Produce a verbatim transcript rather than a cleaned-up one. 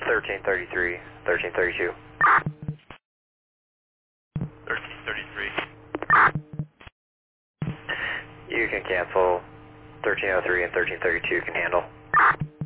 thirteen thirty-three, thirteen thirty-two. thirteen thirty-three. You can cancel thirteen oh three and thirteen thirty-two can handle.